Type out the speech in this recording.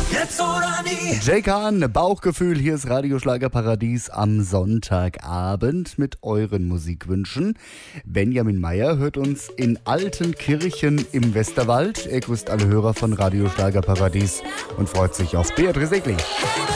Jetzt oder nie. Jay Kahn, Bauchgefühl, hier ist Radioschlagerparadies am Sonntagabend mit euren Musikwünschen. Benjamin Meyer hört uns in Altenkirchen im Westerwald. Er grüßt alle Hörer von Radioschlagerparadies und freut sich auf Beatrice Egli.